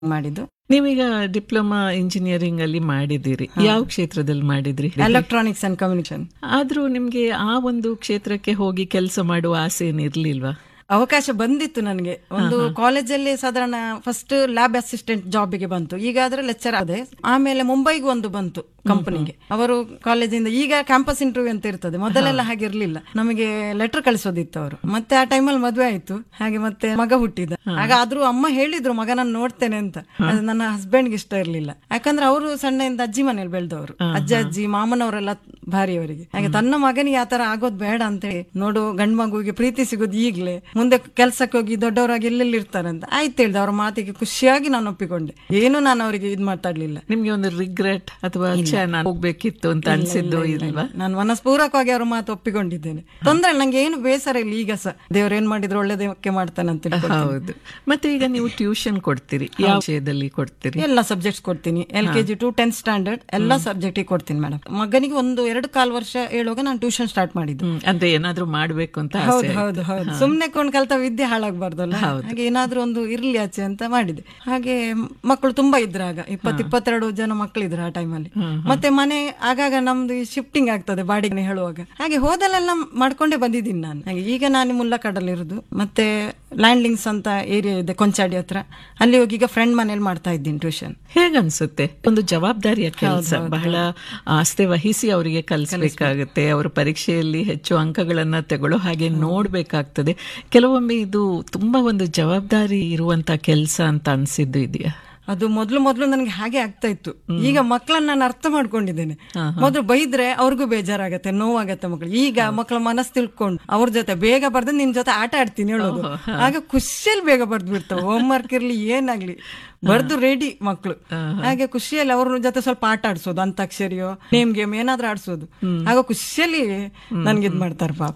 ಮಾಡಿದ್ದು. ನೀವೀಗ diploma engineering ಅಲ್ಲಿ ಮಾಡಿದಿರಿ, ಯಾವ ಕ್ಷೇತ್ರದಲ್ಲಿ ಮಾಡಿದ್ರಿ? Electronics and communication. ಆದ್ರೂ ನಿಮ್ಗೆ ಆ ಒಂದು ಕ್ಷೇತ್ರಕ್ಕೆ ಹೋಗಿ ಕೆಲಸ ಮಾಡುವ ಆಸೆ ಏನಿರ್ಲಿಲ್ವಾ? ಅವಕಾಶ ಬಂದಿತ್ತು ನನಗೆ. ಒಂದು ಕಾಲೇಜಲ್ಲಿ ಸಾಧಾರಣ ಫಸ್ಟ್ ಲ್ಯಾಬ್ ಅಸಿಸ್ಟೆಂಟ್ ಜಾಬ್ಗೆ ಬಂತು, ಈಗ ಆದ್ರೆ ಲೆಕ್ಚರ್ ಆದೆ. ಆಮೇಲೆ ಮುಂಬೈಗೂ ಒಂದು ಬಂತು ಕಂಪನಿಗೆ. ಅವರು ಕಾಲೇಜಿಂದ ಈಗ ಕ್ಯಾಂಪಸ್ ಇಂಟರ್ವ್ಯೂ ಅಂತ ಇರ್ತದೆ, ಮೊದಲೆಲ್ಲ ಹಾಗಿರ್ಲಿಲ್ಲ, ನಮಗೆ ಲೆಟರ್ ಕಳಿಸೋದಿತ್ತು ಅವರು. ಮತ್ತೆ ಆ ಟೈಮಲ್ಲಿ ಮದುವೆ ಆಯ್ತು, ಹಾಗೆ ಮತ್ತೆ ಮಗ ಹುಟ್ಟಿದ. ಆಗ ಆದ್ರೂ ಅಮ್ಮ ಹೇಳಿದ್ರು ಮಗನನ್ನು ನೋಡ್ತೇನೆ ಅಂತ. ಅದು ನನ್ನ ಹಸ್ಬೆಂಡ್ಗೆ ಇಷ್ಟ ಇರ್ಲಿಲ್ಲ, ಯಾಕಂದ್ರೆ ಅವರು ಸಣ್ಣದಿಂದ ಅಜ್ಜಿ ಮನೇಲಿ ಬೆಳೆದವರು, ಅಜ್ಜಿ ಮಾಮನವರೆಲ್ಲ ಭಾರಿ ಅವರಿಗೆ. ಹಾಗೆ ತನ್ನ ಮಗನಿಗೆ ಆತರ ಆಗೋದ್ ಬೇಡ ಅಂತ ಹೇಳಿ, ನೋಡು ಗಂಡ್ ಮಗುವಿಗೆ ಪ್ರೀತಿ ಸಿಗೋದು ಈಗ್ಲೇ, ಮುಂದೆ ಕೆಲ್ಸಕ್ಕೆ ಹೋಗಿ ದೊಡ್ಡವರಾಗಿ ಎಲ್ಲೆಲ್ಲಿ ಇರ್ತಾರಂತ ಆಯ್ತು ಹೇಳ್ದೆ. ಅವ್ರ ಮಾತಿಗೆ ಖುಷಿಯಾಗಿ ನಾನು ಒಪ್ಪಿಕೊಂಡೆ, ಏನು ನಾನು ಅವರಿಗೆ ಇದ್ ಮಾತಾಡ್ಲಿಲ್ಲ. ನಿಮ್ಗೆ ಒಂದು ರಿಗ್ರೆಟ್ ಅಥವಾ ನಾನು ಹೋಗ್ಬೇಕಿತ್ತು ಅಂತ ಅನ್ಸಿದ್ದು ಇಲ್ವಾ? ನಾನು ಮನಸ್ಪೂರ್ವಕವಾಗಿ ಅವ್ರ ಮಾತು ಒಪ್ಪಿಕೊಂಡಿದ್ದೇನೆ. ತೊಂದ್ರೆ ನಂಗೆ ಏನು ಬೇಸರ ಇಲ್ಲ. ಈಗ ಸಹ ದೇವ್ರು ಏನ್ ಮಾಡಿದ್ರು ಒಳ್ಳೇದಕ್ಕೆ ಮಾಡ್ತಾನೆ ಅಂತ. ಹೌದು. ಮತ್ತೆ ಈಗ ನೀವು ಟ್ಯೂಷನ್ ಕೊಡ್ತೀರಿ, ಯಾವ ವಿಷಯದಲ್ಲಿ ಕೊಡ್ತೀರಿ? ಎಲ್ಲ ಸಬ್ಜೆಕ್ಟ್ಸ್ ಕೊಡ್ತೀನಿ, LKG to 10th ಸ್ಟ್ಯಾಂಡರ್ಡ್ ಎಲ್ಲ ಸಬ್ಜೆಕ್ಟ್ ಕೊಡ್ತೀನಿ ಮೇಡಮ್. ಮಗನಿಗೆ ಒಂದು 2.25 ವರ್ಷ ಹೇಳುವಾಗ ನಾನು ಟ್ಯೂಷನ್ ಸ್ಟಾರ್ಟ್ ಮಾಡಿದ್ದು. ಅಂದ್ರೆ ಏನಾದ್ರೂ ಮಾಡ್ಬೇಕು ಅಂತ. ಹೌದು ಹೌದು ಹೌದು, ಸುಮ್ನೆ ಕೊಂಡ್ ಕಲ್ತ ವಿದ್ಯೆ ಹಾಳಾಗಬಾರ್ದಲ್ಲ, ಹಾಗೆ ಏನಾದ್ರೂ ಒಂದು ಇರ್ಲಿ ಆಚೆ ಅಂತ ಮಾಡಿದೆ. ಹಾಗೆ ಮಕ್ಕಳು ತುಂಬಾ ಇದ್ರ, ಆಗ 20-22 ಜನ ಮಕ್ಕಳು ಇದ್ರು ಆ ಟೈಮಲ್ಲಿ. ಮತ್ತೆ ಮನೆ ಆಗಾಗ ನಮ್ದು ಶಿಫ್ಟಿಂಗ್ ಆಗ್ತದೆ ಬಾಡಿಗೆ ಹೇಳುವಾಗ, ಹಾಗೆ ಹೋದಲ್ಲೆಲ್ಲ ಮಾಡ್ಕೊಂಡೇ ಬಂದಿದ್ದೀನಿ ನಾನು. ಹಾಗೆ ಈಗ ನಾನು ಮುಲ್ಲಕಾಡಲ್ಲಿ ಇರುದು, ಮತ್ತೆ ಲ್ಯಾಂಡ್ಲಿಂಗ್ಸ್ ಅಂತ ಏರಿಯಾ ಇದೆ ಕೊಂಚಾಡಿ ಹತ್ರ, ಅಲ್ಲಿ ಹೋಗಿ ಈಗ ಫ್ರೆಂಡ್ ಮನೇಲಿ ಮಾಡ್ತಾ ಇದ್ದೀನಿ ಟ್ಯೂಷನ್. ಹೇಗನ್ಸುತ್ತೆ? ಒಂದು ಜವಾಬ್ದಾರಿಯ ಕೆಲಸ, ಬಹಳ ಆಸ್ತೆ ವಹಿಸಿ ಅವರಿಗೆ ಕಲಿಸಬೇಕಾಗುತ್ತೆ. ಅವರು ಪರೀಕ್ಷೆಯಲ್ಲಿ ಹೆಚ್ಚು ಅಂಕಗಳನ್ನ ತಗೊಳ್ಳೋ ಹಾಗೆ ನೋಡ್ಬೇಕಾಗ್ತದೆ. ಕೆಲವೊಮ್ಮೆ ಇದು ತುಂಬಾ ಒಂದು ಜವಾಬ್ದಾರಿ ಇರುವಂತ ಕೆಲಸ ಅಂತ ಅನ್ಸಿದ್ದು ಇದೆಯಾ? ಅದು ಮೊದ್ಲು ನನಗೆ ಹಾಗೆ ಆಗ್ತಾ ಇತ್ತು. ಈಗ ಮಕ್ಕಳನ್ನ ನಾನು ಅರ್ಥ ಮಾಡ್ಕೊಂಡಿದ್ದೇನೆ. ಮೊದಲು ಬೈದ್ರೆ ಅವ್ರಿಗೂ ಬೇಜಾರಾಗತ್ತೆ, ನೋವಾಗತ್ತೆ ಮಕ್ಕಳು. ಈಗ ಮಕ್ಕಳ ಮನಸ್ಸು ತಿಳ್ಕೊಂಡು ಅವ್ರ ಜೊತೆ ಬೇಗ ಬರ್ದು ನಿನ್ ಜೊತೆ ಆಟ ಆಡ್ತೀನಿ ಹೇಳೋದು, ಆಗ ಖುಷಿಯಲ್ಲಿ ಬೇಗ ಬರ್ದು ಬಿಡ್ತಾವೆ. ಹೋಮ್ ವರ್ಕ್ ಇರ್ಲಿ ಏನಾಗ್ಲಿ ಬರ್ದು ರೆಡಿ ಮಕ್ಕಳು. ಹಾಗೆ ಖುಷಿಯಲ್ಲಿ ಅವ್ರ ಜೊತೆ ಸ್ವಲ್ಪ ಆಟ ಆಡ್ಸೋದು, ಅಂತಾಕ್ಷರಿಯೋ ನೇಮ್ ಗೇಮ್ ಏನಾದ್ರೂ ಆಡ್ಸೋದು, ಆಗ ಖುಷಿಯಲ್ಲಿ ನನ್ಗೆ ಇದ್ ಮಾಡ್ತಾರೆ ಪಾಪ.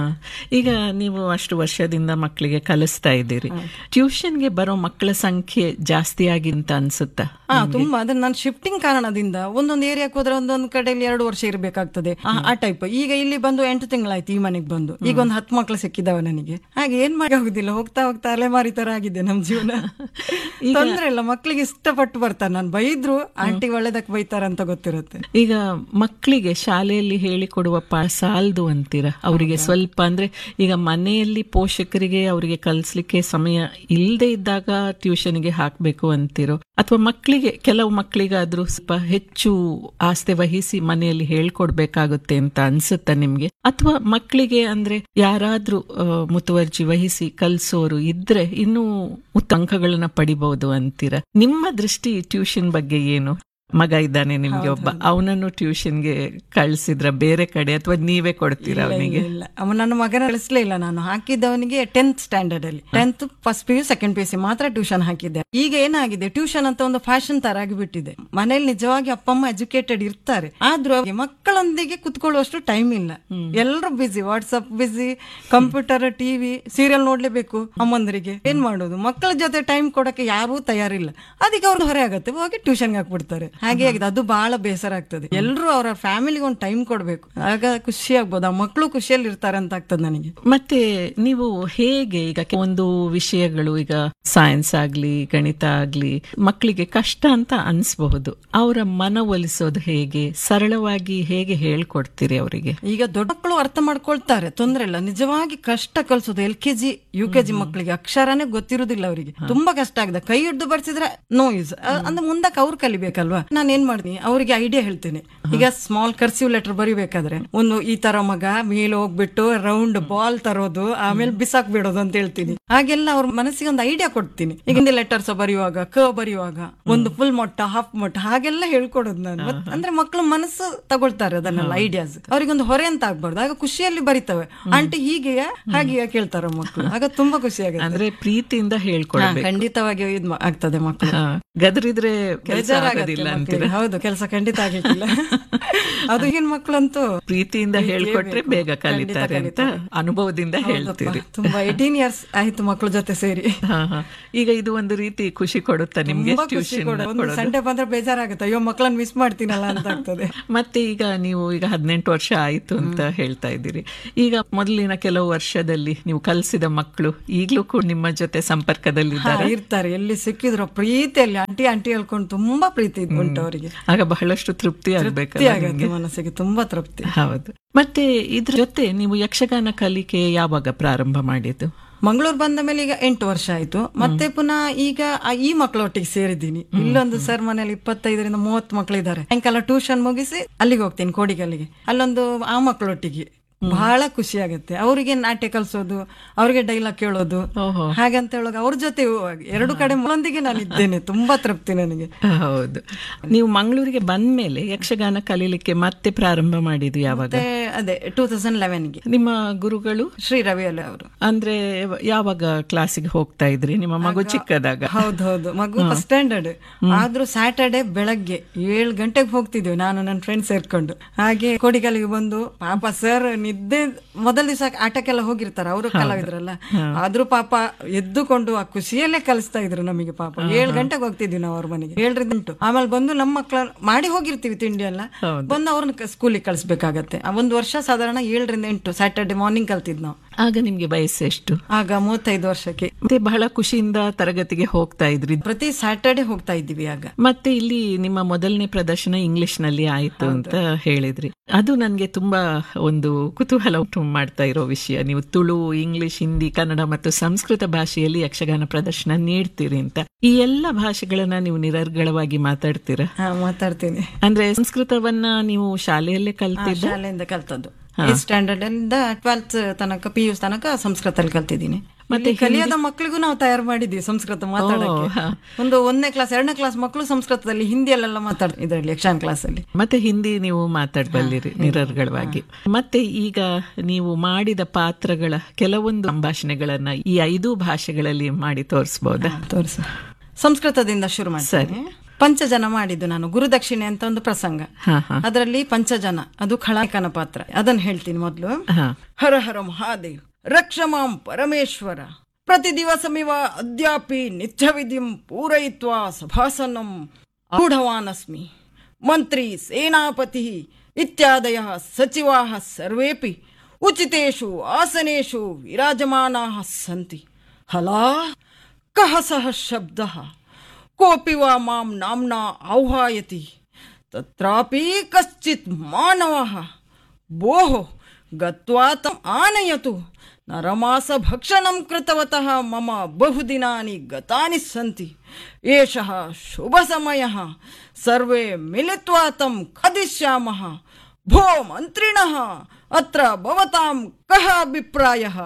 ಈಗ ನೀವು ಅಷ್ಟು ವರ್ಷದಿಂದ ಮಕ್ಕಳಿಗೆ ಕಲಿಸ್ತಾ ಇದ್ದೀರಿ, ಟ್ಯೂಷನ್ಗೆ ಬರೋ ಮಕ್ಕಳ ಸಂಖ್ಯೆ ಜಾಸ್ತಿ ಆಗಿ ಅಂತ ಅನ್ಸುತ್ತಾ? ತುಂಬಾ. ಅದನ್ನ ನಾನು ಶಿಫ್ಟಿಂಗ್ ಕಾರಣದಿಂದ ಒಂದೊಂದು ಏರಿಯಾಕ್ಕೆ ಹೋದ್ರೆ ಒಂದೊಂದು ಕಡೆಯಲ್ಲಿ 2 ವರ್ಷ ಇರ್ಬೇಕಾಗ್ತದೆ, ಆ ಟೈಪ್. ಈಗ ಇಲ್ಲಿ ಬಂದು 8 ತಿಂಗಳಾಯ್ತು ಈ ಮನೆಗೆ ಬಂದು, ಈಗ ಒಂದು 10 ಮಕ್ಕಳು ಸಿಕ್ಕಿದಾವೆ ನನಗೆ. ಹಾಗೆ ಏನ್ ಆಗುದಿಲ್ಲ, ಹೋಗ್ತಾ ಹೋಗ್ತಾ ಅಲೆಮಾರಿ ತರ ಆಗಿದೆ ನಮ್ ಜೀವನ. ತೊಂದ್ರೆ ಇಲ್ಲ, ಮಕ್ಕಳಿಗೆ ಇಷ್ಟಪಟ್ಟು ಬರ್ತಾರೆ. ನಾನು ಬೈದ್ರು ಆಂಟಿ ಒಳ್ಳೇದಕ್ಕೆ ಬೈತಾರ ಅಂತ ಗೊತ್ತಿರುತ್ತೆ. ಈಗ ಮಕ್ಕಳಿಗೆ ಶಾಲೆಯಲ್ಲಿ ಹೇಳಿಕೊಡುವ ಸಾಲ್ದು ಅಂತೀರ, ಅವರಿಗೆ ಸ್ವಲ್ಪ ಅಂದ್ರೆ ಈಗ ಮನೆಯಲ್ಲಿ ಪೋಷಕರಿಗೆ ಅವರಿಗೆ ಕಲಿಸ್ಲಿಕ್ಕೆ ಸಮಯ ಇಲ್ಲದೆ ಇದ್ದಾಗ ಟ್ಯೂಷನ್ಗೆ ಹಾಕ್ಬೇಕು ಅಂತಿರೋ, ಅಥವಾ ಮಕ್ಕಳಿಗೆ ಕೆಲವು ಮಕ್ಕಳಿಗಾದ್ರೂ ಸ್ವಲ್ಪ ಹೆಚ್ಚು ಆಸ್ತೆ ವಹಿಸಿ ಮನೆಯಲ್ಲಿ ಹೇಳ್ಕೊಡ್ಬೇಕಾಗುತ್ತೆ ಅಂತ ಅನ್ಸುತ್ತಾ ನಿಮ್ಗೆ? ಅಥವಾ ಮಕ್ಕಳಿಗೆ ಅಂದ್ರೆ ಯಾರಾದ್ರೂ ಮುತುವರ್ಜಿ ವಹಿಸಿ ಕಲ್ಸೋರು ಇದ್ರೆ ಇನ್ನೂ ಉತ್ತಮ ಅಂಕಗಳನ್ನ ಪಡಿಬಹುದು ಅಂತೀರ? ನಿಮ್ಮ ದೃಷ್ಟಿ ಟ್ಯೂಷನ್ ಬಗ್ಗೆ ಏನು? ಮಗ ಇದ್ದಾನೆ ನಿಮ್ಗೆ ಒಬ್ಬ, ಅವನನ್ನು ಟ್ಯೂಷನ್ಗೆ ಕಳಿಸಿದ್ರ ಬೇರೆ ಕಡೆ, ಅಥವಾ ನೀವೇ ಕೊಡ್ತೀರಾ ಅವನಿಗೆ? ಇಲ್ಲ, ನನ್ನ ಮಗನ ಕಳಿಸ್ಲೇ ಇಲ್ಲ. ನಾನು ಹಾಕಿದ್ದವನಿಗೆ 10th ಸ್ಟ್ಯಾಂಡರ್ಡ್ ಅಲ್ಲಿ, 10th first PU second PUC ಮಾತ್ರ ಟ್ಯೂಷನ್ ಹಾಕಿದ್ದೆ. ಈಗ ಏನಾಗಿದೆ, ಟ್ಯೂಷನ್ ಅಂತ ಒಂದು ಫ್ಯಾಷನ್ ತರ ಆಗಿಬಿಟ್ಟಿದೆ. ಮನೇಲಿ ನಿಜವಾಗಿ ಅಪ್ಪ ಅಮ್ಮ ಎಜುಕೇಟೆಡ್ ಇರ್ತಾರೆ, ಆದ್ರೂ ಮಕ್ಕಳೊಂದಿಗೆ ಕುತ್ಕೊಳ್ಳುವಷ್ಟು ಟೈಮ್ ಇಲ್ಲ. ಎಲ್ಲರೂ ಬಿಸಿ, ವಾಟ್ಸಪ್ ಬಿಸಿ, ಕಂಪ್ಯೂಟರ್, ಟಿವಿ, ಸೀರಿಯಲ್ ನೋಡ್ಲೇಬೇಕು ಅಮ್ಮಂದ್ರಿಗೆ. ಏನ್ ಮಾಡೋದು, ಮಕ್ಕಳ ಜೊತೆ ಟೈಮ್ ಕೊಡಕ್ಕೆ ಯಾರೂ ತಯಾರಿಲ್ಲ. ಅದಕ್ಕೆ ಅವ್ರದ್ದು ಹೊರೆ ಆಗತ್ತೆ, ಹೋಗಿ ಟ್ಯೂಷನ್ಗೆ ಹಾಕ್ಬಿಡ್ತಾರೆ. ಹಾಗೆ ಆಗಿದೆ, ಅದು ಬಹಳ ಬೇಸರ ಆಗ್ತದೆ. ಎಲ್ಲರೂ ಅವರ ಫ್ಯಾಮಿಲಿಗೆ ಒಂದು ಟೈಮ್ ಕೊಡ್ಬೇಕು, ಆಗ ಖುಷಿ ಆಗ್ಬೋದು, ಆ ಮಕ್ಕಳು ಖುಷಿಯಲ್ಲಿ ಇರ್ತಾರೆ ಅಂತ ಆಗ್ತದೆ ನನಗೆ. ಮತ್ತೆ ನೀವು ಹೇಗೆ ಈಗ ಒಂದು ವಿಷಯಗಳು, ಈಗ ಸೈನ್ಸ್ ಆಗ್ಲಿ ಗಣಿತ ಆಗ್ಲಿ ಮಕ್ಕಳಿಗೆ ಕಷ್ಟ ಅಂತ ಅನ್ಸಬಹುದು, ಅವರ ಮನವೊಲಿಸೋದು ಹೇಗೆ, ಸರಳವಾಗಿ ಹೇಗೆ ಹೇಳ್ಕೊಡ್ತೀರಿ ಅವರಿಗೆ? ಈಗ ದೊಡ್ಡ ಮಕ್ಕಳು ಅರ್ಥ ಮಾಡ್ಕೊಳ್ತಾರೆ, ತೊಂದ್ರೆ ಇಲ್ಲ. ನಿಜವಾಗಿ ಕಷ್ಟ ಕಲ್ಸೋದು LKG UKG ಮಕ್ಕಳಿಗೆ ಅಕ್ಷರನೇ ಗೊತ್ತಿರುವುದಿಲ್ಲ, ಅವರಿಗೆ ತುಂಬಾ ಕಷ್ಟ ಆಗಿದೆ. ಕೈ ಹಿಡಿದು ಬರ್ಸಿದ್ರೆ ನೋ ಯೂಸ್, ಅಂದ್ರೆ ಮುಂದಕ್ಕೆ ಅವ್ರು ಕಲಿಬೇಕಲ್ವಾ. ನಾನು ಏನ್ ಮಾಡ್ತೀನಿ, ಅವರಿಗೆ ಐಡಿಯಾ ಹೇಳ್ತೇನೆ. ಈಗ ಸ್ಮಾಲ್ ಕರ್ಸಿವ್ ಲೆಟರ್ ಬರಿಬೇಕಾದ್ರೆ ಒಂದು ಈ ತರ ಮಗ ಮೇಲೆ ಹೋಗ್ಬಿಟ್ಟು ರೌಂಡ್ ಬಾಲ್ ತರೋದು, ಆಮೇಲೆ ಬಿಸಾಕ್ ಬಿಡೋದು ಅಂತ ಹೇಳ್ತೀನಿ. ಹಾಗೆಲ್ಲ ಅವ್ರ ಮನಸ್ಸಿಗೆ ಒಂದು ಐಡಿಯಾ ಕೊಡ್ತೀನಿ. ಈಗ ಹಿಂದಿ ಲೆಟರ್ಸ್ ಬರೆಯುವಾಗ, ಬರೆಯುವಾಗ ಒಂದು ಫುಲ್ ಮೊಟ್ಟ, ಹಾಫ್ ಮೊಟ್ಟ ಹಾಗೆಲ್ಲ ಹೇಳ್ಕೊಡೋದು ನಾನು. ಅಂದ್ರೆ ಮಕ್ಕಳು ಮನಸ್ಸು ತಗೊಳ್ತಾರೆ ಅದನ್ನೆಲ್ಲ, ಐಡಿಯಾಸ್. ಅವ್ರಿಗೊಂದು ಹೊರೆ ಅಂತ ಆಗ್ಬಾರ್ದು, ಆಗ ಖುಷಿಯಲ್ಲಿ ಬರಿತವೆ. ಆಂಟಿ ಹೀಗೆಯಾ ಹಾಗೆಯಾ ಕೇಳ್ತಾರ ಮಕ್ಕಳು, ಆಗ ತುಂಬಾ ಖುಷಿ ಆಗುತ್ತೆ. ಅಂದ್ರೆ ಪ್ರೀತಿಯಿಂದ ಹೇಳ್ಕೊಡ್ಬೇಕು, ಖಂಡಿತವಾಗಿ ಇದ್ ಆಗ್ತದೆ ಮಕ್ಕಳು. ಗದರಿದ್ರೆ ಬೇಜಾರಾಗೋದಿಲ್ಲ ಅಂತೀರ? ಹೌದು, ಕೆಲಸ ಖಂಡಿತ ಆಗಿಲ್ಲ. ಅದು ಈಗಿನ ಮಕ್ಕಳಂತೂ ಪ್ರೀತಿಯಿಂದ ಹೇಳ್ಕೊಟ್ರೆ ಬೇಗ ಕಲಿತಾರೆ ಅಂತ ಅನುಭವದಿಂದ ಹೇಳ್ತೀರಿ. ತುಂಬಾ 18 years ಆಯ್ತು ಮಕ್ಕಳ ಜೊತೆ ಸೇರಿ. ಈಗ ಇದು ಒಂದು ರೀತಿ ಖುಷಿ ಕೊಡುತ್ತಾ ನಿಮ್ಗೆ? ಒಂದು ಸಂಡೆ ಬಂದ್ರೆ ಬೇಜಾರಾಗುತ್ತೆ, ಅಯ್ಯೋ ಮಕ್ಕಳನ್ನ ಮಿಸ್ ಮಾಡ್ತೀನಲ್ಲ ಅಂತ ಆಗ್ತದೆ. ಮತ್ತೆ ಈಗ ನೀವು ಈಗ 18 ವರ್ಷ ಆಯ್ತು ಅಂತ ಹೇಳ್ತಾ ಇದ್ದೀರಿ. ಈಗ ಮೊದಲಿನ ಕೆಲವು ವರ್ಷದಲ್ಲಿ ನೀವು ಕಲಿಸಿದ ಮಕ್ಕಳು ಈಗ್ಲೂ ಕೂಡ ನಿಮ್ಮ ಜೊತೆ ಸಂಪರ್ಕದಲ್ಲಿ ಇರ್ತಾರೆ. ಎಲ್ಲಿ ಸಿಕ್ಕಿದ್ರು ಪ್ರೀತಿಯಲ್ಲಿ ಆಂಟಿ ಆಂಟಿ ಹೇಳ್ಕೊಂಡು ತುಂಬಾ ಪ್ರೀತಿ ಉಂಟು ಅವರಿಗೆ. ಆಗ ಬಹಳಷ್ಟು ತೃಪ್ತಿ ಆಗ್ಬೇಕು ಮನಸ್ಸಿಗೆ, ತುಂಬಾ ತೃಪ್ತಿ. ಹೌದು. ಮತ್ತೆ ಇದ್ರ ಜೊತೆ ನೀವು ಯಕ್ಷಗಾನ ಕಲಿಕೆ ಯಾವಾಗ ಪ್ರಾರಂಭ ಮಾಡಿದ್ದು? ಮಂಗಳೂರು ಬಂದ ಮೇಲೆ ಈಗ 8 ವರ್ಷ ಆಯ್ತು. ಮತ್ತೆ ಪುನಃ ಈಗ ಈ ಮಕ್ಕಳೊಟ್ಟಿಗೆ ಸೇರಿದ್ದೀನಿ. ಇಲ್ಲೊಂದು ಸರ್ ಮನೇಲಿ 25ರಿಂದ 30 ಮಕ್ಕಳಿದ್ದಾರೆ. ಸಾಯಂಕಾಲ ಟ್ಯೂಷನ್ ಮುಗಿಸಿ ಅಲ್ಲಿಗೆ ಹೋಗ್ತೀನಿ, ಕೋಡಿಗಲ್ಲಿಗೆ. ಅಲ್ಲೊಂದು ಆ ಮಕ್ಕಳೊಟ್ಟಿಗೆ ಬಹಳ ಖುಷಿ ಆಗುತ್ತೆ. ಅವರಿಗೆ ನಾಟ್ಯ ಕಲಿಸೋದು, ಅವರಿಗೆ ಡೈಲಾಗ್ ಕೇಳೋದು, ಹಾಗಂತ ಹೇಳುವಾಗ ಅವ್ರ ಜೊತೆ 2 ಕಡೆ ಒಂದಿಗೆ ನಾನು ಇದ್ದೇನೆ. ತುಂಬಾ ತೃಪ್ತಿ ನನಗೆ. ಹೌದು. ನೀವು ಮಂಗಳೂರಿಗೆ ಬಂದ ಮೇಲೆ ಯಕ್ಷಗಾನ ಕಲೀಲಿಕ್ಕೆ ಮತ್ತೆ ಪ್ರಾರಂಭ ಮಾಡಿದ್ದು ಯಾವಾಗ? ಅದೇ 2011ಗೆ. ನಿಮ್ಮ ಗುರುಗಳು ಶ್ರೀ ರವಿ ಅವರು. ಅಂದ್ರೆ ಯಾವಾಗ ಕ್ಲಾಸಿಗೆ ಹೋಗ್ತಾ ಇದ್ರಿ? ನಿಮ್ಮ ಮಗು ಚಿಕ್ಕದಾಗ? ಹೌದೌದು, ಮಗು ಫಸ್ಟ್ ಸ್ಟ್ಯಾಂಡರ್ಡ್. ಆದ್ರೂ ಸ್ಯಾಟರ್ಡೆ ಬೆಳಗ್ಗೆ 7 ಗಂಟೆಗೆ ಹೋಗ್ತಿದ್ವಿ ನಾನು ನನ್ನ ಫ್ರೆಂಡ್ ಸೇರ್ಕೊಂಡು. ಹಾಗೆ ಕೋಡಿಗಲ್ಲಿಗೆ ಬಂದು ಪಾಪ ಸರ್ ನಿದ್ದೆ ಮೊದಲ ದಿವಸ ಆಟಕ್ಕೆಲ್ಲ ಹೋಗಿರ್ತಾರ ಅವರು, ಕಲಾವಿದ್ರಲ್ಲ. ಆದ್ರೂ ಪಾಪ ಎದ್ದುಕೊಂಡು ಆ ಖುಷಿಯಲ್ಲೇ ಕಲಿಸ್ತಾ ಇದ್ರು ನಮಗೆ. ಪಾಪ 7 ಗಂಟೆಗೆ ಹೋಗ್ತಿದ್ವಿ ನಾವು ಅವ್ರ ಮನೆಗೆ, 7 ರಿಂದ 8. ಆಮೇಲೆ ಬಂದು ನಮ್ಮ ಮಕ್ಕಳ ಮಾಡಿ ಹೋಗಿರ್ತೀವಿ ತಿಂಡಿ ಎಲ್ಲ, ಬಂದು ಅವ್ರನ್ನ ಸ್ಕೂಲಿಗೆ ಕಳಿಸ್ಬೇಕಾಗತ್ತೆ. 1 ವರ್ಷ ಸಾಧಾರಣ 7 ರಿಂದ 8 ಸ್ಯಾಟರ್ಡೆ ಮಾರ್ನಿಂಗ್ ಕಲ್ತಿದ್ ನಾವು. ಆಗ ನಿಮ್ಗೆ ವಯಸ್ಸು ಎಷ್ಟು? ಆಗ 35 ವರ್ಷಕ್ಕೆ. ಮತ್ತೆ ಬಹಳ ಖುಷಿಯಿಂದ ತರಗತಿಗೆ ಹೋಗ್ತಾ ಇದ್ರಿ? ಪ್ರತಿ ಸ್ಯಾಟರ್ಡೆ ಹೋಗ್ತಾ ಇದ್ದೀವಿ ಆಗ. ಮತ್ತೆ ಇಲ್ಲಿ ನಿಮ್ಮ ಮೊದಲನೇ ಪ್ರದರ್ಶನ ಇಂಗ್ಲಿಷ್ ನಲ್ಲಿ ಆಯ್ತು ಅಂತ ಹೇಳಿದ್ರಿ. ಅದು ನನ್ಗೆ ತುಂಬಾ ಒಂದು ಕುತೂಹಲ ಉಂಟು ಮಾಡ್ತಾ ಇರೋ ವಿಷಯ. ನೀವು ತುಳು, ಇಂಗ್ಲಿಷ್, ಹಿಂದಿ, ಕನ್ನಡ ಮತ್ತು ಸಂಸ್ಕೃತ ಭಾಷೆಯಲ್ಲಿ ಯಕ್ಷಗಾನ ಪ್ರದರ್ಶನ ನೀಡ್ತೀರಿ ಅಂತ. ಈ ಎಲ್ಲ ಭಾಷೆಗಳನ್ನ ನೀವು ನಿರರ್ಗಳವಾಗಿ ಮಾತಾಡ್ತೀರಾ? ಮಾತಾಡ್ತೀನಿ. ಅಂದ್ರೆ ಸಂಸ್ಕೃತವನ್ನ ನೀವು ಶಾಲೆಯಲ್ಲೇ ಕಲ್ತಿದ್ದ? ಶಾಲೆಯಿಂದ ಕಲ್ತದ್ದು. ಸ್ಟ್ಯಾಂಡರ್ಡ್ ಇಂದ 12th ತನಕ, PU ತನಕ ಸಂಸ್ಕೃತದಲ್ಲಿ ಕಲ್ತಿದ್ದೀನಿ. ಮತ್ತೆ ಕಲಿಯದ ಮಕ್ಕಳಿಗೂ ನಾವು ತಯಾರು ಮಾಡಿದ್ವಿ ಸಂಸ್ಕೃತ ಮಾತಾಡಕ್ಕೆ. ಒಂದು 1ನೇ ಕ್ಲಾಸ್ 2ನೇ ಕ್ಲಾಸ್ ಮಕ್ಕಳು ಸಂಸ್ಕೃತದಲ್ಲಿ, ಹಿಂದಿಯಲ್ಲೆಲ್ಲ ಮಾತಾಡ್ತಾರೆ ಇದರಲ್ಲಿ ಯಕ್ಷಗಾನ ಕ್ಲಾಸ್ ಅಲ್ಲಿ. ಮತ್ತೆ ಹಿಂದಿ ನೀವು ಮಾತಾಡಬಲ್ಲಿರಿ ನಿರರ್ಗಳವಾಗಿ. ಮತ್ತೆ ಈಗ ನೀವು ಮಾಡಿದ ಪಾತ್ರಗಳ ಕೆಲವೊಂದು ಸಂಭಾಷಣೆಗಳನ್ನ ಈ 5 ಭಾಷೆಗಳಲ್ಲಿ ಮಾಡಿ ತೋರಿಸಬಹುದಾ? ಸಂಸ್ಕೃತದಿಂದ ಶುರು ಮಾಡಿ. ಪಂಚಜನ ಮಾಡಿದ್ದು ನಾನು, ಗುರುದಕ್ಷಿಣೆ ಅಂತ ಒಂದು ಪ್ರಸಂಗ. ಅದರಲ್ಲಿ ಪಂಚಜನ, ಅದು ಖಳಾಯಕನ ಪಾತ್ರ. ಅದನ್ನು ಹೇಳ್ತೀನಿ ಮೊದಲು. ಹರ ಹರ ಮಹಾದೇವ್, ರಕ್ಷಮಾಂ ಪರಮೇಶ್ವರ, ಪ್ರತಿ ದಿವಸಮಿವ ಅದ್ಯಾಪಿ ನಿತ್ಯವಿಧಿಂ ಪೂರಯಿತ್ವಾ ಸಭಾಸನಂ ಆರೂಢವಾನಸ್ಮಿ. ಮಂತ್ರಿ ಸೇನಾಪತಿ ಇತ್ಯಾದಯಃ ಸಚಿವಾಃ ಸರ್ವೇಪಿ ಉಚಿತೇಷು ಆಸನೇಷು ವಿರಾಜಮಾನಾಃ ಸಂತಿ. ಹಲಾ ಕಹ ಸಹ ಶಬ್ದಃ ಕೋಪಿ ವಾ ಮಾಂ ನಾಮ್ನಾ ಆಹ್ವಾಯತಿ. ತತ್ರಾಪಿ ಕಶ್ಚಿತ್ ಮಾನವಃ ಭೋಃ ಗತ್ವಾ ತಂ ಆನಯತು. ನರಮಾಸ ಭಕ್ಷಣಂ ಕೃತವತಃ ಮಮ ಬಹುದಿನಾನಿ ಗತಾನಿ ಸಂತಿ. ಏಷಃ ಶುಭ ಸಮಯಃ, ಸರ್ವೇ ಮಿಲಿತ್ವಾ ತಂ ಖಾದಿಷ್ಯಾಮಃ. ಭೋ ಮಂತ್ರಿಣಃ, ಅತ್ರ ಭವತಾಂ ಕಃ ಅಭಿಪ್ರಾಯಃ.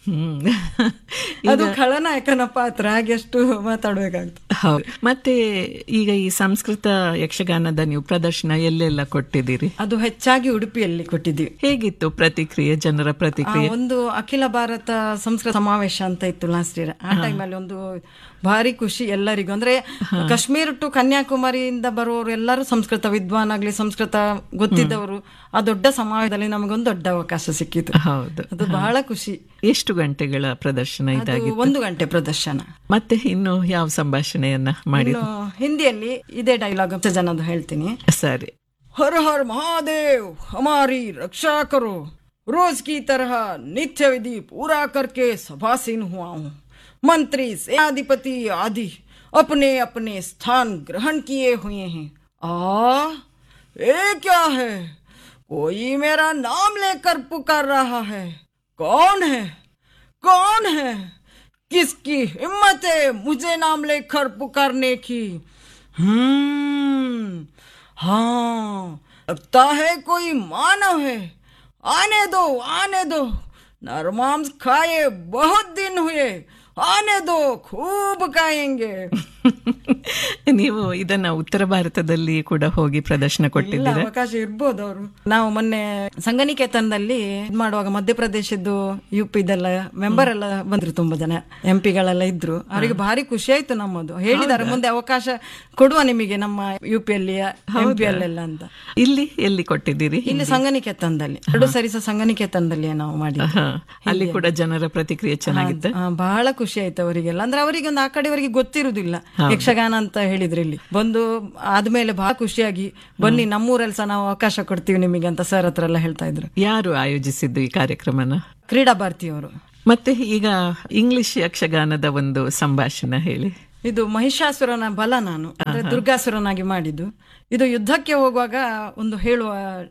ಅದು ಖಳನಾಯಕನ ಪಾತ್ರ, ಹಾಗೆ ಅಷ್ಟು ಮಾತಾಡ್ಬೇಕಾಗ್ತದೆ. ಹೌದು. ಮತ್ತೆ ಈಗ ಈ ಸಂಸ್ಕೃತ ಯಕ್ಷಗಾನದ ನೀವು ಪ್ರದರ್ಶನ ಎಲ್ಲೆಲ್ಲ ಕೊಟ್ಟಿದ್ದೀರಿ? ಅದು ಹೆಚ್ಚಾಗಿ ಉಡುಪಿಯಲ್ಲಿ ಕೊಟ್ಟಿದ್ದೀವಿ. ಹೇಗಿತ್ತು ಪ್ರತಿಕ್ರಿಯೆ, ಜನರ ಪ್ರತಿಕ್ರಿಯೆ? ಒಂದು ಅಖಿಲ ಭಾರತ ಸಂಸ್ಕೃತ ಸಮಾವೇಶ ಅಂತ ಇತ್ತು ಲಾಸ್ಟ್ ಇಯರ್. ಆ ಟೈಮಲ್ಲಿ ಒಂದು ಭಾರಿ ಖುಷಿ ಎಲ್ಲರಿಗೂ. ಅಂದ್ರೆ ಕಾಶ್ಮೀರ ಟು ಕನ್ಯಾಕುಮಾರಿಯಿಂದ ಬರುವವರು ಎಲ್ಲರೂ ಸಂಸ್ಕೃತ ವಿದ್ವಾನ್ ಆಗ್ಲಿ, ಸಂಸ್ಕೃತ ಗೊತ್ತಿದ್ದವರು. ಆ ದೊಡ್ಡ ಸಮಾವೇಶದಲ್ಲಿ ನಮಗೊಂದು ದೊಡ್ಡ ಅವಕಾಶ ಸಿಕ್ಕಿತು. ಹೌದು, ಅದು ಬಹಳ ಖುಷಿ. ಎಷ್ಟು ಗಂಟೆಗಳ ಪ್ರದರ್ಶನ ಇದಾಗಿತ್ತು? 1 ಗಂಟೆ ಪ್ರದರ್ಶನ. ಮತ್ತೆ ಇನ್ನು ಯಾವ ಸಂಭಾಷಣೆಯನ್ನ ಮಾಡಿ? ಹಿಂದಿಯಲ್ಲಿ ಇದೇ ಡೈಲಾಗ್ ಜನದು ಹೇಳ್ತೀನಿ. ಸರಿ. ಹರ ಹರ್ ಮಹಾದೇವ್, ಹಮಾರಿ ರಕ್ಷಾ ಕರೋ. रोज की तरह नित्य विधि पूरा करके सभासीन हुआ हूँ. मंत्री सेनाधिपति आदि अपने अपने स्थान ग्रहण किए हुए हैं. ये क्या है? कोई मेरा नाम लेकर पुकार रहा है. कौन है? कौन है? किसकी हिम्मत है मुझे नाम लेकर पुकारने की? हाँ, लगता है कोई मानव है. आने दो, आने दो. नरमांस खाए बहुत दिन हुए. आने दो, खूब खाएंगे. ನೀವು ಇದನ್ನ ಉತ್ತರ ಭಾರತದಲ್ಲಿ ಕೂಡ ಹೋಗಿ ಪ್ರದರ್ಶನ ಇಲ್ಲ, ಕೊಟ್ಟಿದ್ದೀರಾ? ಅವಕಾಶ ಇರ್ಬೋದು ಅವರು. ನಾವು ಮೊನ್ನೆ ಸಂಘನಿಕೇತನದಲ್ಲಿ ಇದ್ ಮಾಡುವಾಗ ಮಧ್ಯಪ್ರದೇಶದ್ದು UP ಇದೆಲ್ಲ ಮೆಂಬರ್ ಎಲ್ಲ ಬಂದ್ರು, ತುಂಬಾ ಜನ MP ಗಳೆಲ್ಲ ಇದ್ರು. ಅವರಿಗೆ ಭಾರಿ ಖುಷಿ ಆಯ್ತು ನಮ್ಮದು. ಹೇಳಿದ್ದಾರೆ ಮುಂದೆ ಅವಕಾಶ ಕೊಡುವ ನಿಮಗೆ ನಮ್ಮ UP ಅಲ್ಲಿ MP ಅಲ್ಲೆಲ್ಲ ಅಂತ. ಇಲ್ಲಿ ಎಲ್ಲಿ ಕೊಟ್ಟಿದ್ದೀರಿ? ಇಲ್ಲಿ ಸಂಘನಿಕೇತನದಲ್ಲಿ 2 ಸರಿ ಸಂಘನಿಕೇತನದಲ್ಲಿ ನಾವು ಮಾಡಿದ್ವಿ. ಅಲ್ಲಿ ಕೂಡ ಜನರ ಪ್ರತಿಕ್ರಿಯೆ ಚೆನ್ನಾಗಿತ್ತು. ಬಹಳ ಖುಷಿ ಆಯ್ತು ಅವರಿಗೆಲ್ಲ. ಅಂದ್ರೆ ಅವರಿಗೆ ಒಂದು ಆ ಕಡೆವರೆಗೆ ಗೊತ್ತಿರುವುದಿಲ್ಲ ಯಕ್ಷಗಾನ ಅಂತ ಹೇಳಿದ್ರೆ. ಇಲ್ಲಿ ಬಂದು ಆದ್ಮೇಲೆ ಬಹಳ ಖುಷಿಯಾಗಿ ಬನ್ನಿ ನಮ್ಮೂರಲ್ಲಿ ಸಹ ನಾವು ಅವಕಾಶ ಕೊಡ್ತೀವಿ ನಿಮಗೆ ಅಂತ ಸರ್ ಹತ್ರ ಎಲ್ಲ ಹೇಳ್ತಾ ಇದ್ರು. ಯಾರು ಆಯೋಜಿಸಿದ್ದು ಈ ಕಾರ್ಯಕ್ರಮನ? ಕ್ರೀಡಾ ಭಾರತಿಯವರು. ಮತ್ತೆ ಈಗ ಇಂಗ್ಲಿಷ್ ಯಕ್ಷಗಾನದ ಒಂದು ಸಂಭಾಷಣೆ ಹೇಳಿ. ಇದು ಮಹಿಷಾಸುರನ ಬಲ, ನಾನು ಅಂದ್ರೆ ದುರ್ಗಾಸುರನಾಗಿ ಮಾಡಿದ್ದು. ಇದು ಯುದ್ಧಕ್ಕೆ ಹೋಗುವಾಗ ಒಂದು ಹೇಳುವ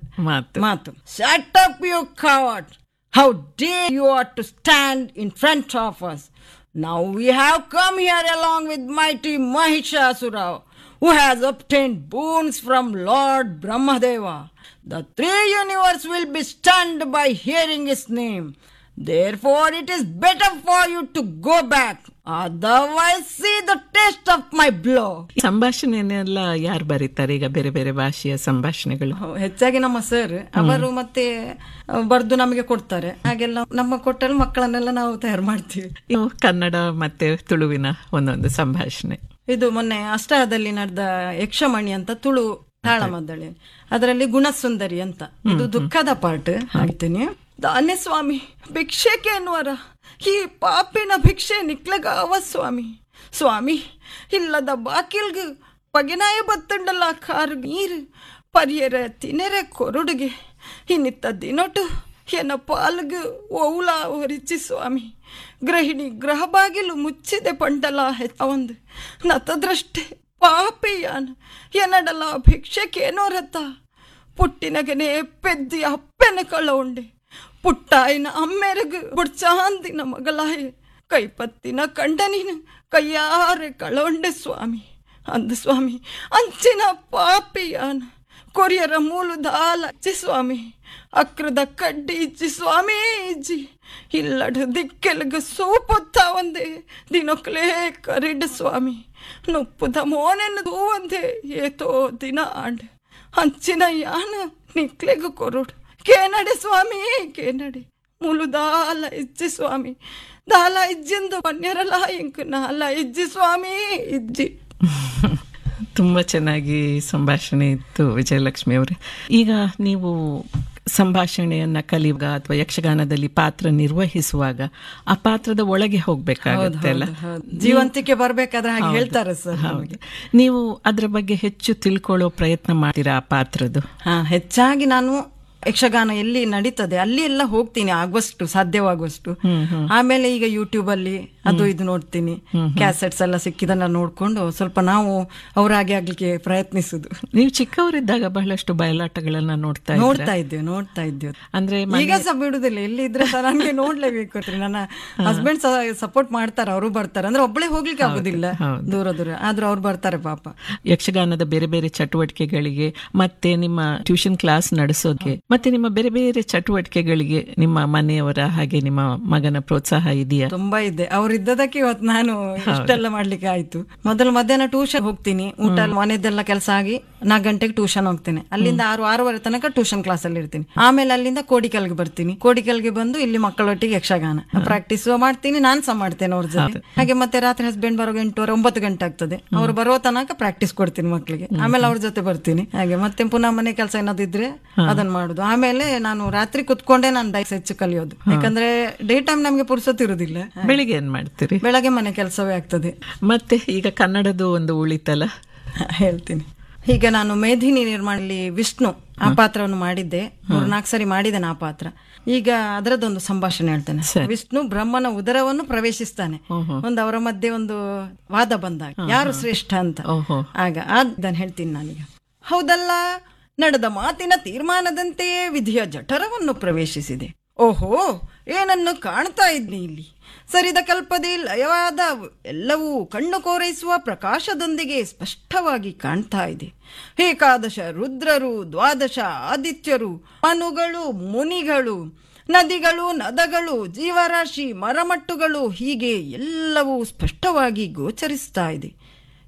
ಮಾತು, shut up you covered, how dare you are to stand in front of us. Now we have come here along with mighty Mahishasura, who has obtained boons from Lord Brahmadeva. The 3 universes will be stunned by hearing his name. Therefore it is better for you to go back, otherwise see the taste of my blow. ಸಂಭಾಷಣೆನೆಲ್ಲ ಯಾರು ಬರೀತಾರೆ ಈಗ? ಬೇರೆ ಬೇರೆ ಭಾಷೆಯ ಸಂಭಾಷಣೆಗಳು ಹೆಚ್ಚಾಗಿ ನಮ್ಮ sir ಅವರು ಮತ್ತೆ ಬರ್ದು ನಮಗೆ ಕೊಡ್ತಾರೆ. ಹಾಗೆಲ್ಲ ನಮ್ಮ ಕೊಟ್ಟಲ್ಲಿ ಮಕ್ಕಳನ್ನೆಲ್ಲ ನಾವು ತಯಾರು ಮಾಡ್ತೀವಿ. ಕನ್ನಡ ಮತ್ತೆ ತುಳುವಿನ ಒಂದೊಂದು ಸಂಭಾಷಣೆ. ಇದು ಮೊನ್ನೆ ಅಷ್ಟರದಲ್ಲಿ ನಡೆದ ಯಕ್ಷಮಣಿ ಅಂತ ತುಳು ತಾಳಮದ್ದಳೆ, ಅದರಲ್ಲಿ ಗುಣಸುಂದರಿ ಅಂತ. ಇದು ದುಃಖದ ಪಾಠ ಹಾಡ್ತೀನಿ. ದಾನೆ ಸ್ವಾಮಿ ಭಿಕ್ಷೆಗೆ ಎನ್ನುವರ ಈ ಪಾಪಿನ ಭಿಕ್ಷೆ ನಿಕ್ಲಗಾವ ಸ್ವಾಮಿ. ಸ್ವಾಮಿ ಇಲ್ಲದ ಬಾಕಿಲ್ಗೆ ಪಗಿನಾಯ ಬತ್ತಂಡಲ್ಲ ಕಾರು ನೀರು ಪರಿಯರ ತಿನೆರೆ ಕೊರುಡುಗೆ ಇನ್ನಿತ್ತ ದಿನೊಟ್ಟು ಎನ್ನ ಪಾಲ್ಗೆ ಓವುಲ ಹೊರಿಚಿ ಸ್ವಾಮಿ. ಗೃಹಿಣಿ ಗೃಹ ಬಾಗಿಲು ಮುಚ್ಚಿದೆ ಪಂಡಲ ಒಂದು ನತದ್ರಷ್ಟೆ ಪಾಪಿಯಾನ ಎನ್ನಡಲ್ಲ ಭಿಕ್ಷೆಕೇನೋರತ್ತ. ಪುಟ್ಟಿನಗನೆ ಪೆದ್ದಿ ಅಪ್ಪೆನ ಕಳ್ಳ ಉಂಡೆ, ಪುಟ್ಟಾಯಿನ ಅಮ್ಮೆರಗು ಬುಡ್ಚಾಂದಿನ ಮಗಳಾಯ, ಕೈಪತ್ತಿನ ಕಂಡನಿನ ಕೈಯಾರೆ ಕಳೊಂಡೆ ಸ್ವಾಮಿ. ಅಂದ ಸ್ವಾಮಿ ಅಂಚಿನ ಪಾಪಿಯಾನ ಕೊರಿಯರ ಮೂಲು ದಾಲ ಇಜ್ಜಿ ಸ್ವಾಮಿ. ಅಕ್ರದ ಕಡ್ಡಿ ಇಜ್ಜಿ ಸ್ವಾಮಿ ಇಜ್ಜಿ. ಇಲ್ಲಡ ದಿಕ್ಕೆಲ್ಗ ಸೂಪುತ್ತ ಒಂದೇ ದಿನೊಕ್ಲೇ ಕರಿಡ ಸ್ವಾಮಿ. ನುಪ್ಪುದ ಮೋನೆನ್ನದು ಒಂದೇ ಏತೋ ದಿನ ಆಂಡ್ ಅಂಚಿನ ಯಾನ ನಿಕ್ಲೆಗ ಕೊರುಡು. ಕೇನಡೆ ಸ್ವಾಮಿ ಕೇನಡೆ ಮುಲು ದಾಲ ಇಜ್ಜಿ ಸ್ವಾಮಿ. ದಾಲ ಇಜ್ಜಿಂದು ಪನ್ಯರಲ್ಲ ಇಂಕ್ ನಾಲ ಇಜ್ಜಿ ಸ್ವಾಮಿ ಇಜ್ಜಿ. ತುಂಬಾ ಚೆನ್ನಾಗಿ ಸಂಭಾಷಣೆ ಇತ್ತು ವಿಜಯಲಕ್ಷ್ಮಿ ಅವರೇ. ಈಗ ನೀವು ಸಂಭಾಷಣೆಯನ್ನ ಕಲಿಯುವಾಗ ಅಥವಾ ಯಕ್ಷಗಾನದಲ್ಲಿ ಪಾತ್ರ ನಿರ್ವಹಿಸುವಾಗ ಆ ಪಾತ್ರದ ಒಳಗೆ ಹೋಗ್ಬೇಕಾಗುತ್ತೆ ಅಲ್ಲ, ಜೀವಂತಿಕೆ ಬರ್ಬೇಕಾದ್ರೆ ಹಾಗೆ ಹೇಳ್ತಾರೆ ಸರ್. ಹೌದು. ನೀವು ಅದ್ರ ಬಗ್ಗೆ ಹೆಚ್ಚು ತಿಳ್ಕೊಳ್ಳೋ ಪ್ರಯತ್ನ ಮಾಡ್ತೀರಾ ಆ ಪಾತ್ರದ್ದು? ಹೆಚ್ಚಾಗಿ ನಾನು ಯಕ್ಷಗಾನ ಎಲ್ಲಿ ನಡೀತದೆ ಅಲ್ಲಿ ಎಲ್ಲ ಹೋಗ್ತೀನಿ ಆಗುವಷ್ಟು, ಸಾಧ್ಯವಾಗುವಷ್ಟು. ಆಮೇಲೆ ಈಗ ಯೂಟ್ಯೂಬ್ ಅಲ್ಲಿ ಅದು ಇದು ನೋಡ್ತೀನಿ, ಕ್ಯಾಸೆಟ್ಸ್ ಎಲ್ಲ ಸಿಕ್ಕಿದನ್ನ ನೋಡ್ಕೊಂಡು ಸ್ವಲ್ಪ ನಾವು ಅವರಾಗೆ ಆಗ್ಲಿಕ್ಕೆ ಪ್ರಯತ್ನಿಸುದು. ನೀವು ಚಿಕ್ಕವರಿದ್ದಾಗ ಬಹಳಷ್ಟು ಬಯಲಾಟಗಳನ್ನ ನೋಡ್ತಾ ಇದ್ದೇವೆ. ಅಂದ್ರೆ ಈಗ ಸಹ ಬಿಡುದಿಲ್ಲ, ಎಲ್ಲಿ ಇದ್ರೆ ಸಹ ನನಗೆ ನೋಡ್ಲೇಬೇಕು. ನನ್ನ ಹಸ್ಬೆಂಡ್ ಸಪೋರ್ಟ್ ಮಾಡ್ತಾರೆ, ಅವರು ಬರ್ತಾರೆ. ಅಂದ್ರೆ ಒಬ್ಬಳೇ ಹೋಗ್ಲಿಕ್ಕೆ ಆಗುದಿಲ್ಲ, ದೂರ ಆದ್ರೂ ಅವ್ರು ಬರ್ತಾರೆ ಪಾಪ. ಯಕ್ಷಗಾನದ ಬೇರೆ ಬೇರೆ ಚಟುವಟಿಕೆಗಳಿಗೆ ಮತ್ತೆ ನಿಮ್ಮ ಟ್ಯೂಷನ್ ಕ್ಲಾಸ್ ನಡೆಸೋಕೆ ಮತ್ತೆ ನಿಮ್ಮ ಬೇರೆ ಬೇರೆ ಚಟುವಟಿಕೆಗಳಿಗೆ ನಿಮ್ಮ ಮನೆಯವರ ಹಾಗೆ ನಿಮ್ಮ ಮಗನ ಪ್ರೋತ್ಸಾಹ ಇದೆಯಾ? ತುಂಬಾ ಇದೆ. ಅವ್ರಿದ್ದದಕ್ಕೆ ಇವತ್ತು ನಾನು ಇಷ್ಟೆಲ್ಲ ಮಾಡ್ಲಿಕ್ಕೆ ಆಯ್ತು. ಮೊದಲು ಮಧ್ಯಾಹ್ನ ಟ್ಯೂಷನ್ ಹೋಗ್ತೀನಿ, ಊಟ ಮನೆದೆಲ್ಲ ಕೆಲಸ ಆಗಿ 4 ಗಂಟೆಗೆ ಟ್ಯೂಷನ್ ಹೋಗ್ತೇನೆ. ಅಲ್ಲಿಂದ 6-6:30 ತನಕ ಟ್ಯೂಷನ್ ಕ್ಲಾಸ್ ಅಲ್ಲಿ ಇರ್ತೀನಿ. ಆಮೇಲೆ ಅಲ್ಲಿಂದ ಕೋಡಿಕಲ್ಗೆ ಬರ್ತೀನಿ. ಕೋಡಿಕಲ್ಗೆ ಬಂದು ಇಲ್ಲಿ ಮಕ್ಕಳೊಟ್ಟಿಗೆ ಯಕ್ಷಗಾನ ಪ್ರಾಕ್ಟೀಸ್ ಮಾಡ್ತೀನಿ, ನಾನ್ ಸಹ ಮಾಡ್ತೇನೆ ಅವ್ರ ಜೊತೆ. ಹಾಗೆ ಮತ್ತೆ ರಾತ್ರಿ ಹಸ್ಬೆಂಡ್ ಬರೋ 8:30-9 ಗಂಟೆ ಆಗ್ತದೆ. ಅವ್ರು ಬರೋ ತನಕ ಪ್ರಾಕ್ಟೀಸ್ ಕೊಡ್ತೀನಿ ಮಕ್ಕಳಿಗೆ. ಆಮೇಲೆ ಅವ್ರ ಜೊತೆ ಬರ್ತೀನಿ. ಹಾಗೆ ಮತ್ತೆ ಪುನಃ ಮನೆ ಕೆಲಸ ಏನಾದಿದ್ರೆ ಅದನ್ನ ಮಾಡುದು. ಆಮೇಲೆ ನಾನು ರಾತ್ರಿ ಕುತ್ಕೊಂಡೆ ನಾನು ಡೈಸ್ ಹೆಚ್ಚು ಕಲಿಯೋದು. ಯಾಕಂದ್ರೆ ಡೇ ಟೈಮ್ ನಮ್ಗೆ ಪುರ್ಸೊತ್ತಿರುದಿಲ್ಲ. ಬೆಳಿಗ್ಗೆ ಏನ್ ಮಾಡ್ತೀರಿ? ಬೆಳಗ್ಗೆ ಮನೆ ಕೆಲಸವೇ ಆಗ್ತದೆ. ಮತ್ತೆ ಈಗ ಕನ್ನಡದು ಒಂದು ಉಳಿತಲ್ಲ, ಹೇಳ್ತೀನಿ. ಈಗ ನಾನು ಮೇಧಿನಿ ನಿರ್ಮಾಣದಲ್ಲಿ ವಿಷ್ಣು ಆ ಪಾತ್ರವನ್ನು ಮಾಡಿದ್ದೆ. 3-4 ಸರಿ ಮಾಡಿದ್ದೇನೆ ಆ ಪಾತ್ರ. ಈಗ ಅದರದೊಂದು ಸಂಭಾಷಣೆ ಹೇಳ್ತೇನೆ. ವಿಷ್ಣು ಬ್ರಹ್ಮನ ಉದರವನ್ನು ಪ್ರವೇಶಿಸ್ತಾನೆ. ಒಂದು ಅವರ ಮಧ್ಯೆ ಒಂದು ವಾದ ಬಂದಾಗ ಯಾರು ಶ್ರೇಷ್ಠ ಅಂತ. ಆಗ ಅದನ್ನ ಹೇಳ್ತೀನಿ ನಾನೀಗ. ಹೌದಲ್ಲ, ನಡೆದ ಮಾತಿನ ತೀರ್ಮಾನದಂತೆಯೇ ವಿಧಿಯ ಜಠರವನ್ನು ಪ್ರವೇಶಿಸಿದೆ. ಓಹೋ, ಏನನ್ನು ಕಾಣ್ತಾ ಇದ್ನಿ ಇಲ್ಲಿ. ಸರಿದ ಕಲ್ಪದೆ ಲಯವಾದ ಎಲ್ಲವೂ ಕಣ್ಣು ಕೋರೈಸುವ ಪ್ರಕಾಶದೊಂದಿಗೆ ಸ್ಪಷ್ಟವಾಗಿ ಕಾಣ್ತಾ ಇದೆ. ಏಕಾದಶ ರುದ್ರರು, 12 ಆದಿತ್ಯರು, ಮನುಗಳು, ಮುನಿಗಳು, ನದಿಗಳು, ನದಗಳು, ಜೀವರಾಶಿ, ಮರಮಟ್ಟುಗಳು, ಹೀಗೆ ಎಲ್ಲವೂ ಸ್ಪಷ್ಟವಾಗಿ ಗೋಚರಿಸ್ತಾ ಇದೆ.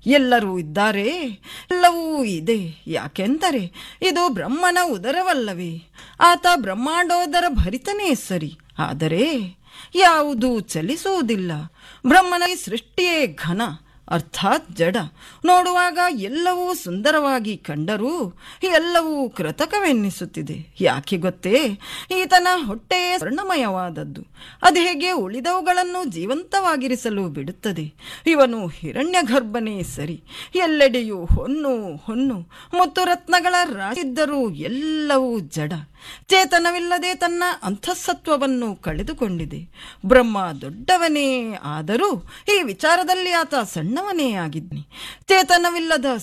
ಎಲ್ಲರೂ ಇದ್ದಾರೆ, ಎಲ್ಲವೂ ಇದೆ. ಯಾಕೆಂದರೆ ಇದು ಬ್ರಹ್ಮನ ಉದರವಲ್ಲವೇ? ಆತ ಬ್ರಹ್ಮಾಂಡೋದರ ಭರಿತನೇ ಸರಿ. ಆದರೆ ಯಾವುದೂ ಚಲಿಸುವುದಿಲ್ಲ. ಬ್ರಹ್ಮನ ಈ ಸೃಷ್ಟಿಯೇ ಘನ, ಅರ್ಥಾತ್ ಜಡ. ನೋಡುವಾಗ ಎಲ್ಲವೂ ಸುಂದರವಾಗಿ ಕಂಡರೂ ಎಲ್ಲವೂ ಕೃತಕವೆನ್ನಿಸುತ್ತಿದೆ. ಯಾಕೆ ಗೊತ್ತೇ? ಈತನ ಹೊಟ್ಟೆಯೇ ಸ್ವರ್ಣಮಯವಾದದ್ದು. ಅದು ಹೇಗೆ ಉಳಿದವುಗಳನ್ನು ಜೀವಂತವಾಗಿರಿಸಲು ಬಿಡುತ್ತದೆ? ಇವನು ಹಿರಣ್ಯ ಗರ್ಭನೇ ಸರಿ. ಎಲ್ಲೆಡೆಯೂ ಹೊನ್ನು ಹೊನ್ನು ಮತ್ತು ರತ್ನಗಳ ರಾಶಿದ್ದರೂ ಎಲ್ಲವೂ ಜಡ. ಚೇತನವಿಲ್ಲದೆ ತನ್ನ ಅಂತಃಸತ್ವವನ್ನು ಕಳೆದುಕೊಂಡಿದೆ. ಬ್ರಹ್ಮ ದೊಡ್ಡವನೇ ಆದರೂ ಈ ವಿಚಾರದಲ್ಲಿ ಆತ ಸಣ್ಣವನೇ ಆಗಿದ್ದಾನೆ. ಚೇತನವಿಲ್ಲದ